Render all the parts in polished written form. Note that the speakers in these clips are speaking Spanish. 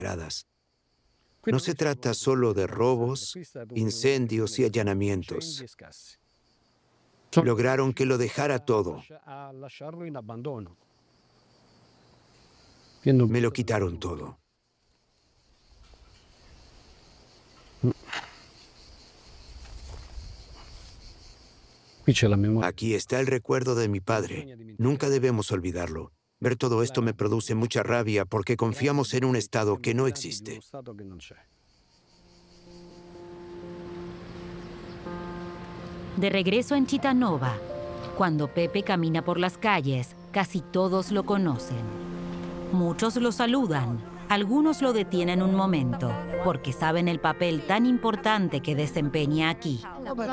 No se trata solo de robos, incendios y allanamientos. Lograron que lo dejara todo. Me lo quitaron todo. Aquí está el recuerdo de mi padre. Nunca debemos olvidarlo. Ver todo esto me produce mucha rabia porque confiamos en un Estado que no existe. De regreso en Cittànova, cuando Pepe camina por las calles, casi todos lo conocen. Muchos lo saludan, algunos lo detienen un momento, porque saben el papel tan importante que desempeña aquí.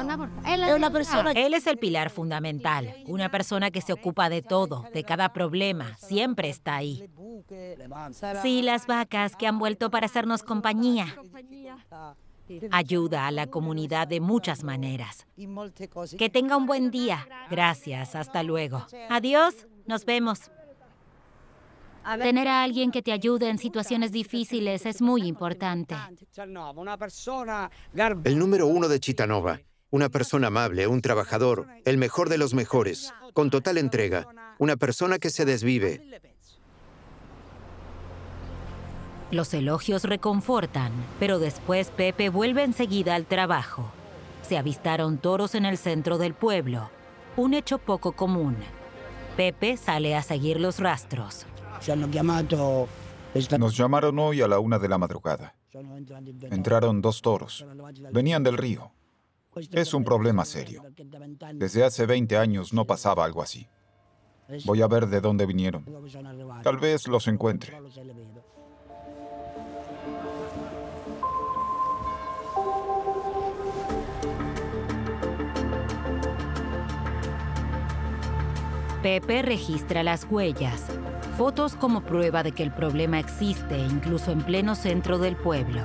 Él es el pilar fundamental, una persona que se ocupa de todo, de cada problema, siempre está ahí. Sí, las vacas que han vuelto para hacernos compañía. Ayuda a la comunidad de muchas maneras. Que tenga un buen día. Gracias, hasta luego. Adiós, nos vemos. Tener a alguien que te ayude en situaciones difíciles es muy importante. El número uno de Cittànova. Una persona amable, un trabajador, el mejor de los mejores, con total entrega. Una persona que se desvive. Los elogios reconfortan, pero después Pepe vuelve enseguida al trabajo. Se avistaron toros en el centro del pueblo, un hecho poco común. Pepe sale a seguir los rastros. Nos llamaron hoy a la 1 de la madrugada. Entraron 2 toros. Venían del río. Es un problema serio. Desde hace 20 años no pasaba algo así. Voy a ver de dónde vinieron. Tal vez los encuentre. Pepe registra las huellas, fotos como prueba de que el problema existe incluso en pleno centro del pueblo.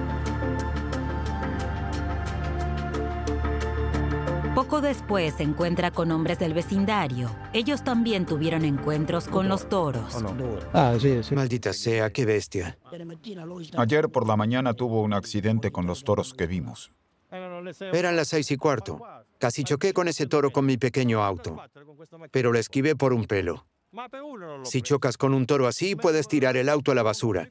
Poco después se encuentra con hombres del vecindario. Ellos también tuvieron encuentros con los toros. Maldita sea, qué bestia. Ayer por la mañana tuvo un accidente con los toros que vimos. Eran las 6:15. Casi choqué con ese toro con mi pequeño auto, pero lo esquivé por un pelo. Si chocas con un toro así, puedes tirar el auto a la basura.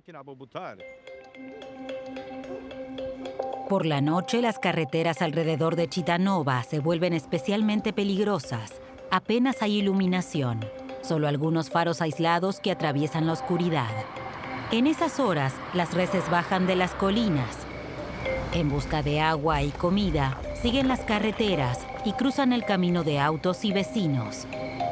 Por la noche, las carreteras alrededor de Cittànova se vuelven especialmente peligrosas. Apenas hay iluminación, solo algunos faros aislados que atraviesan la oscuridad. En esas horas, las reses bajan de las colinas. En busca de agua y comida, siguen las carreteras y cruzan el camino de autos y vecinos.